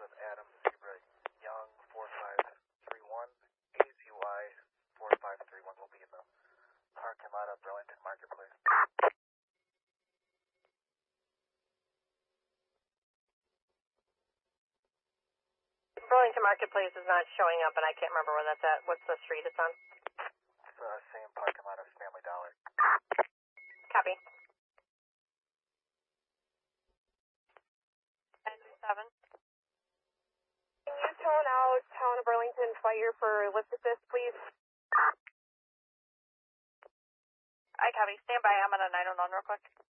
with Adam Zebra Young 4531. AZY 4531 will be in the parking lot of Burlington Marketplace. Burlington Marketplace is not showing up, and I can't remember where that's at. What's the street it's on? It's the same parking lot as Family Dollar. Copy. 10-7. Can you tone out Town of Burlington Fire for lift assist, please? I copy. Stand by. I'm on a 909 real quick.